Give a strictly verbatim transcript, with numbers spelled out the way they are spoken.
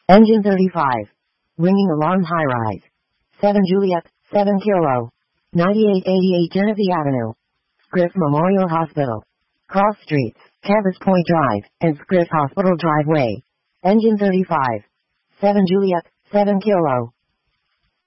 Engine thirty-five. Ringing alarm high-rise. seven Juliet, seven Kilo. ninety-eight eighty-eight Genesee Avenue. Scripps Memorial Hospital. Cross Streets, Campus Point Drive, and Scripps Hospital Driveway. Engine thirty-five. seven Juliet, seven Kilo.